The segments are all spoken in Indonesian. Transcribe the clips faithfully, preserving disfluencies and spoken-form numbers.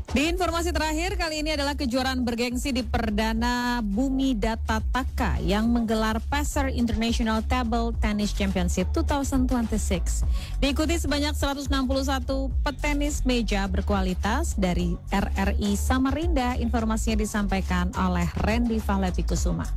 Di informasi terakhir kali ini adalah kejuaraan bergengsi di Perdana Bumi Data Taka yang menggelar Passer International Table Tennis Championship dua ribu dua puluh enam. Diikuti sebanyak seratus enam puluh satu petenis meja berkualitas dari R R I Samarinda. Informasinya disampaikan oleh Randy Fahlepi Kusuma.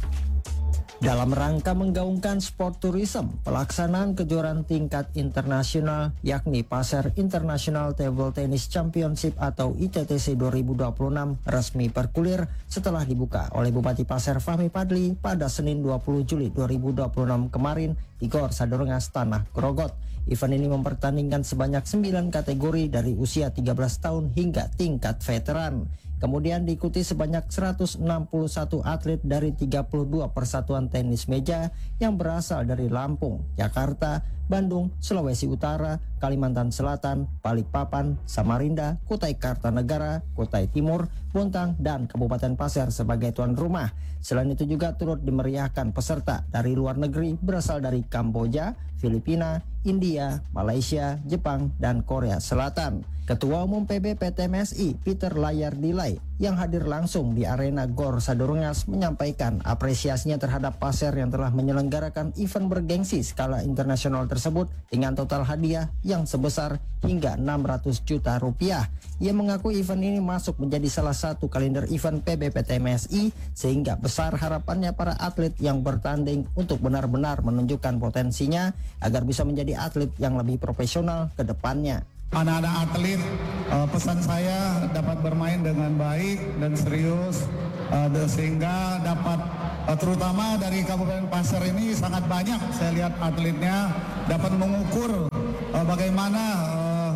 Dalam rangka menggaungkan sport tourism, pelaksanaan kejuaraan tingkat internasional yakni Passer International Table Tennis Championship atau I T T C dua ribu dua puluh enam resmi bergulir setelah dibuka oleh Bupati Passer Fahmi Fadli pada Senin dua puluh Juli dua ribu dua puluh enam kemarin di Gor Sadorengas, Tanah Grogot. Event ini mempertandingkan sebanyak sembilan kategori dari usia tiga belas tahun hingga tingkat veteran. Kemudian diikuti sebanyak seratus enam puluh satu atlet dari tiga puluh dua persatuan tenis meja yang berasal dari Lampung, Jakarta, Bandung, Sulawesi Utara, Kalimantan Selatan, Balikpapan, Samarinda, Kutai Kartanegara, Kutai Timur, Bontang, dan Kabupaten Pasir sebagai tuan rumah. Selain itu juga turut dimeriahkan peserta dari luar negeri berasal dari Kamboja, Filipina, India, Malaysia, Jepang, dan Korea Selatan. Ketua Umum P B P T M S I Peter Layardilai yang hadir langsung di arena Gor Sadorengas menyampaikan apresiasinya terhadap Passer yang telah menyelenggarakan event bergengsi skala internasional tersebut dengan total hadiah yang sebesar hingga enam ratus juta rupiah. Ia mengaku event ini masuk menjadi salah satu kalender event P B P T M S I sehingga besar harapannya para atlet yang bertanding untuk benar-benar menunjukkan potensinya agar bisa menjadi atlet yang lebih profesional ke depannya. Anak-anak atlet, uh, pesan saya dapat bermain dengan baik dan serius, uh, sehingga dapat, uh, terutama dari Kabupaten Pasir ini sangat banyak saya lihat atletnya dapat mengukur uh, bagaimana uh,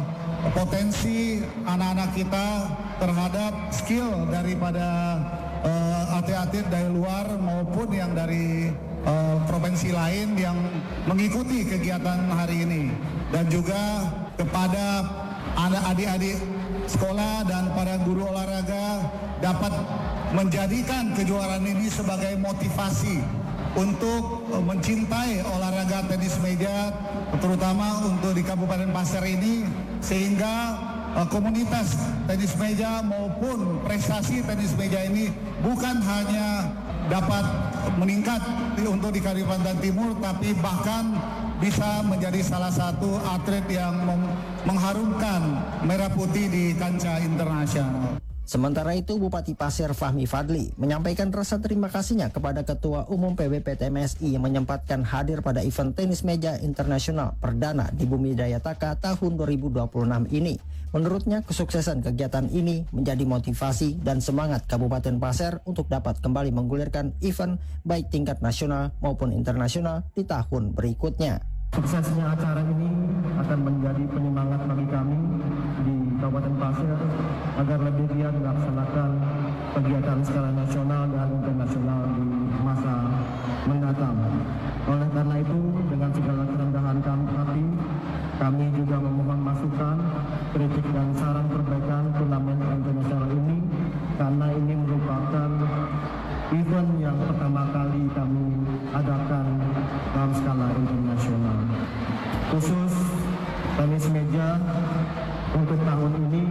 potensi anak-anak kita terhadap skill daripada uh, atlet-atlet dari luar maupun yang dari uh, provinsi lain yang mengikuti kegiatan hari ini. Dan juga kepada anak adik-adik sekolah dan para guru olahraga dapat menjadikan kejuaraan ini sebagai motivasi untuk mencintai olahraga tenis meja, terutama untuk di Kabupaten Pasir ini, sehingga uh, komunitas tenis meja maupun prestasi tenis meja ini bukan hanya dapat meningkat di, untuk di Kalimantan Timur, tapi bahkan bisa menjadi salah satu atlet yang mengharumkan merah putih di kancah internasional. Sementara itu, Bupati Pasir Fahmi Fadli menyampaikan rasa terima kasihnya kepada Ketua Umum P B P T M S I yang menyempatkan hadir pada event tenis meja internasional perdana di Bumi Daya Taka tahun dua ribu dua puluh enam ini. Menurutnya, kesuksesan kegiatan ini menjadi motivasi dan semangat Kabupaten Pasir untuk dapat kembali menggulirkan event baik tingkat nasional maupun internasional di tahun berikutnya. Suksesnya acara ini akan menjadi penyemangat bagi kami di Kabupaten Pasir agar lebih giat melaksanakan kegiatan skala nasional dan internasional di masa mendatang. Oleh karena itu, dengan segala kerendahan hati, kami juga memohon masukan, kritik dan saran perbaikan turnamen internasional ini karena ini merupakan event yang pertama kali kami adakan dalam skala internasional. Khusus tenis meja untuk tahun ini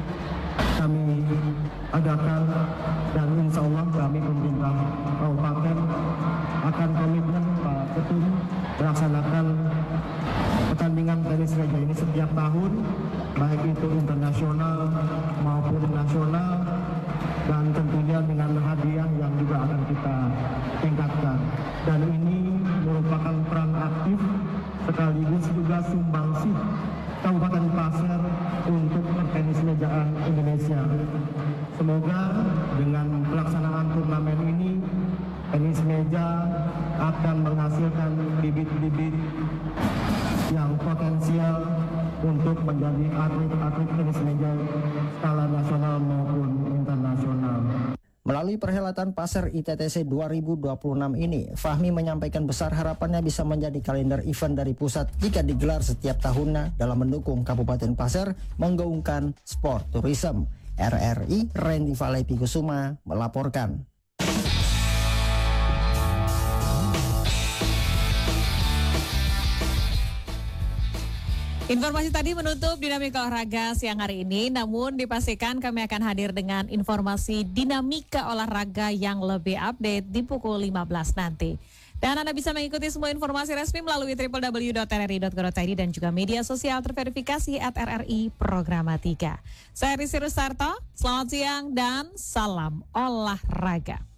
kami adakan dan insya Allah kami pemerintah kabupaten akan komitmen Pak Ketum melaksanakan pertandingan tenis meja ini setiap tahun, baik itu internasional maupun nasional, dan tentunya dengan hadiah yang juga akan kita tingkatkan. Dan ini merupakan peran aktif sekaligus juga sumbangsih Kabupaten Pasir untuk pertenis mejaan Indonesia. Semoga dengan pelaksanaan turnamen ini, tenis meja akan menghasilkan bibit-bibit yang potensial untuk menjadi atlet-atlet tenis meja skala nasional maupun internasional. Melalui perhelatan Passer I T T C dua ribu dua puluh enam ini, Fahmi menyampaikan besar harapannya bisa menjadi kalender event dari pusat jika digelar setiap tahunnya dalam mendukung Kabupaten Pasir menggaungkan sport tourism. R R I Randy Fahlepi Kusuma melaporkan. Informasi tadi menutup dinamika olahraga siang hari ini, namun dipastikan kami akan hadir dengan informasi dinamika olahraga yang lebih update di pukul lima belas nanti. Dan Anda bisa mengikuti semua informasi resmi melalui w w w dot r r i dot go dot i d dan juga media sosial terverifikasi at R R I Programatika. Saya Risi Rustarto, selamat siang dan salam olahraga.